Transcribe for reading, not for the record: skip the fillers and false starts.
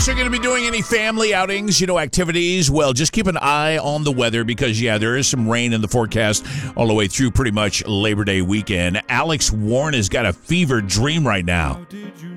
guys are going to be doing any family outings, activities, well, just keep an eye on the weather because, there is some rain in the forecast all the way through pretty much Labor Day weekend. Alex Warren has got a fever dream right now.